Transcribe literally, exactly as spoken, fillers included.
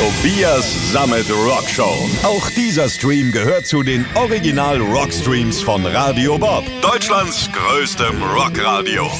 Tobias Sammet Rockshow. Auch dieser Stream gehört zu den Original Rockstreams von Radio Bob, Deutschlands größtem Rockradio.